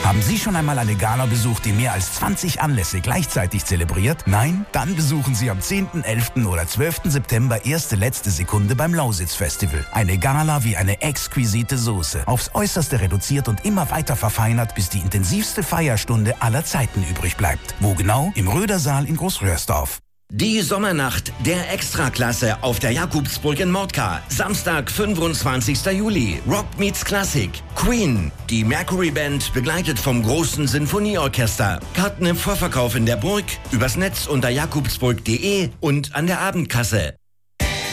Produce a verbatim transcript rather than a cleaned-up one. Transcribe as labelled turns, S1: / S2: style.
S1: Haben Sie schon einmal eine Gala besucht, die mehr als zwanzig Anlässe gleichzeitig zelebriert? Nein? Dann besuchen Sie am zehnten, elften oder zwölften September erste letzte Sekunde beim Lausitz Festival. Eine Gala wie eine exquisite Soße. Aufs Äußerste reduziert und immer weiter verfeinert, bis die intensivste Feierstunde aller Zeiten übrig bleibt. Wo genau? Im Rödersaal in Großröhrsdorf.
S2: Die Sommernacht der Extraklasse auf der Jakobsburg in Mordka. Samstag, fünfundzwanzigster Juli. Rock meets Classic. Queen. Die Mercury Band, begleitet vom großen Sinfonieorchester. Karten im Vorverkauf in der Burg, übers Netz unter jakobsburg punkt de und an der Abendkasse.